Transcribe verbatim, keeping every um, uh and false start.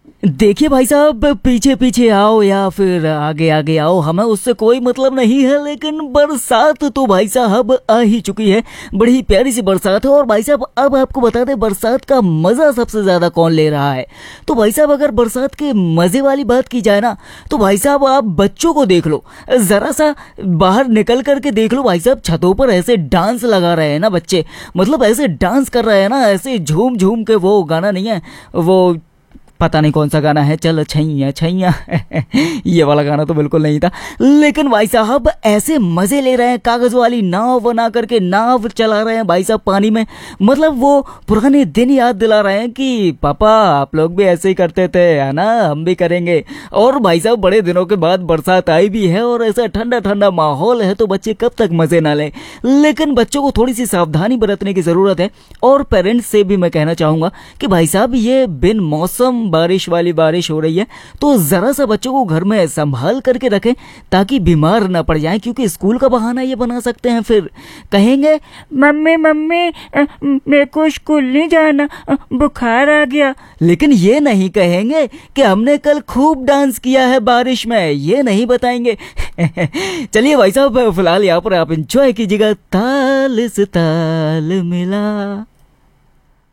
देखिए भाई साहब, पीछे पीछे आओ या फिर आगे आगे आओ, हमें उससे कोई मतलब नहीं है, लेकिन बरसात तो भाई साहब आ ही चुकी है। बड़ी प्यारी सी बरसात है। और भाई साहब अब आपको बता दें बरसात का मजा सबसे ज्यादा कौन ले रहा है। तो भाई साहब अगर बरसात के मजे वाली बात की जाए ना, तो भाई साहब आप बच्चों को देख लो, जरा सा बाहर निकल करके देख लो भाई साहब, छतों पर ऐसे डांस लगा रहे हैं ना बच्चे, मतलब ऐसे डांस कर रहे हैं ना, ऐसे झूम झूम के। वो गाना नहीं है, वो पता नहीं कौन सा गाना है, चल छैया छैया ये वाला गाना तो बिल्कुल नहीं था, लेकिन भाई साहब ऐसे मजे ले रहे हैं, कागज वाली नाव बना करके नाव चला रहे हैं भाई साहब पानी में। मतलब वो पुराने दिन याद दिला रहे हैं कि पापा आप लोग भी ऐसे ही करते थे, है ना, हम भी करेंगे। और भाई साहब बड़े दिनों के बाद बरसात आई भी है और ऐसा ठंडा ठंडा माहौल है, तो बच्चे कब तक मजे ना लें। लेकिन बच्चों को थोड़ी सी सावधानी बरतने की जरूरत है। और पेरेंट्स से भी मैं कहना चाहूंगा कि भाई साहब ये बिन मौसम बारिश वाली बारिश हो रही है, तो जरा सा बच्चों को घर में संभाल करके रखें ताकि बीमार ना पड़ जाएं, क्योंकि स्कूल का बहाना ये बना सकते हैं, फिर कहेंगे मम्मी मम्मी मेरे को स्कूल नहीं जाना, बुखार आ गया। लेकिन ये नहीं कहेंगे कि हमने कल खूब डांस किया है बारिश में, ये नहीं बताएंगे। चलिए भाई साहब फिलहाल यहाँ पर आप एंजॉय कीजिएगा। ताल से ताल मिला।